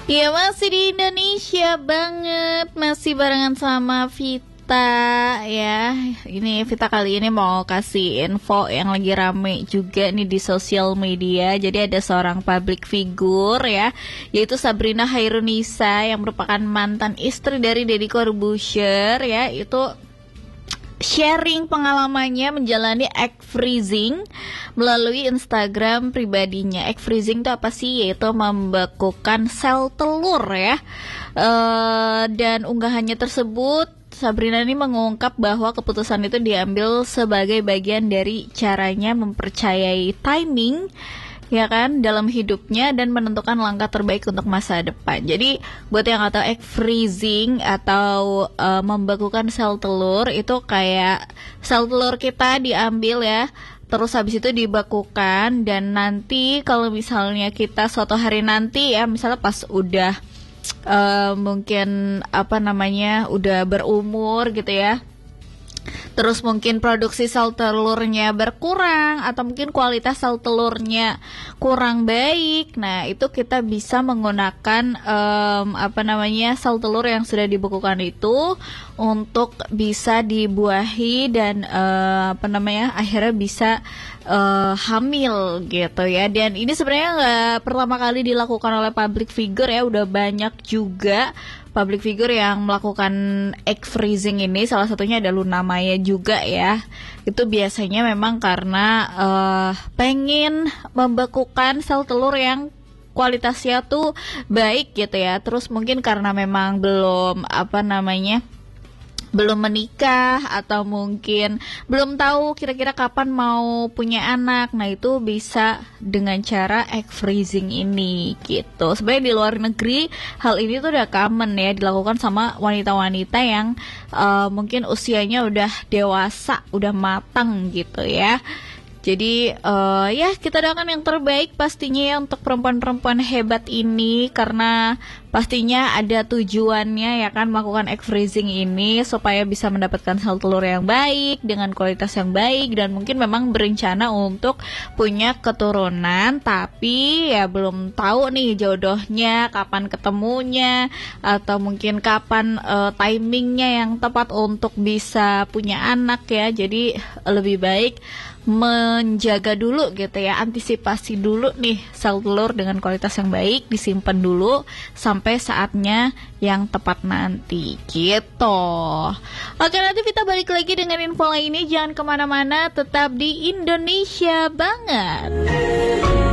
Ya masih di Indonesia banget, masih barengan sama Vita ya. Ini Vita kali ini mau kasih info yang lagi rame juga nih di sosial media. Jadi ada seorang public figure ya, yaitu Sabrina Khairunisa yang merupakan mantan istri dari Deddy Corbuzier ya. Itu sharing pengalamannya menjalani egg freezing melalui Instagram pribadinya. Egg freezing itu apa sih? Yaitu membekukan sel telur ya. Dan unggahannya tersebut Sabrina ini mengungkap bahwa keputusan itu diambil sebagai bagian dari caranya mempercayai timing ya kan dalam hidupnya dan menentukan langkah terbaik untuk masa depan. Jadi buat yang nggak tahu, egg freezing atau membekukan sel telur itu kayak sel telur kita diambil ya, terus habis itu dibekukan, dan nanti kalau misalnya kita suatu hari nanti ya, misalnya pas udah mungkin udah berumur gitu ya, terus mungkin produksi sel telurnya berkurang atau mungkin kualitas sel telurnya kurang baik. Nah, itu kita bisa menggunakan sel telur yang sudah dibekukan itu untuk bisa dibuahi dan akhirnya bisa hamil gitu ya. Dan ini sebenarnya nggak pertama kali dilakukan oleh public figure ya, udah banyak juga public figure yang melakukan egg freezing ini. Salah satunya ada Luna Maya juga ya. Itu biasanya memang karena pengen membekukan sel telur yang kualitasnya tuh baik gitu ya. Terus mungkin karena memang belum menikah atau mungkin belum tahu kira-kira kapan mau punya anak. Nah, itu bisa dengan cara egg freezing ini gitu. Sebenarnya di luar negeri hal ini tuh udah common ya, dilakukan sama wanita-wanita yang mungkin usianya udah dewasa, udah matang gitu ya. Jadi ya kita doakan yang terbaik pastinya ya untuk perempuan-perempuan hebat ini, karena pastinya ada tujuannya ya kan melakukan egg freezing ini supaya bisa mendapatkan sel telur yang baik dengan kualitas yang baik, dan mungkin memang berencana untuk punya keturunan tapi ya belum tahu nih jodohnya kapan ketemunya atau mungkin kapan timingnya yang tepat untuk bisa punya anak ya. Jadi lebih baik menjaga dulu gitu ya, antisipasi dulu nih sel telur dengan kualitas yang baik, disimpan dulu sampai saatnya yang tepat nanti gitu. Oke, nanti kita balik lagi dengan info lainnya, jangan kemana-mana, tetap di Indonesia banget.